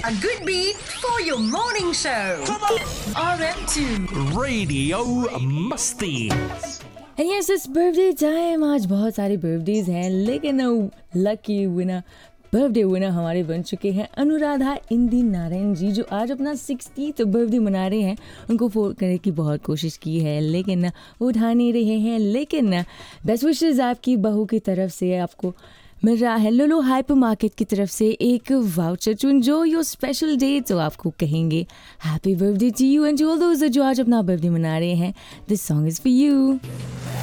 A good beat for your morning show. RM2 Radio Musty. And yes, it's birthday time. आज बहुत सारे birthdays हैं, लेकिन lucky winner birthday winner हमारे बन चुके हैं अनुराधा इंदी नारायण जी, जो आज अपना 60th बर्थडे मना रहे हैं। उनको फोन करने की बहुत कोशिश की है, लेकिन उठा नहीं रहे हैं। लेकिन बेस्ट विशेस आपकी बहू की तरफ से आपको मिल रहा है लुलु हाइपर मार्केट की तरफ से एक voucher to enjoy your special day. तो आपको कहेंगे happy birthday to you and to all those जो आज अपना बर्थडे मना रहे हैं। This song is for you.